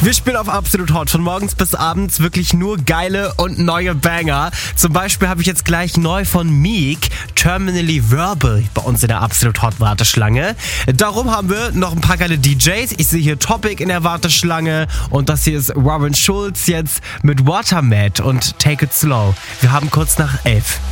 Wir spielen auf Absolut Hot von morgens bis abends wirklich nur geile und neue Banger. Zum Beispiel habe ich jetzt gleich neu von Meek, Terminally Verbal, bei uns in der Absolut Hot Warteschlange. Darum haben wir noch ein paar geile DJs. Ich sehe hier Topic in der Warteschlange und das hier ist Warren Schulz jetzt mit Watermat und Take It Slow. Wir haben kurz nach 11.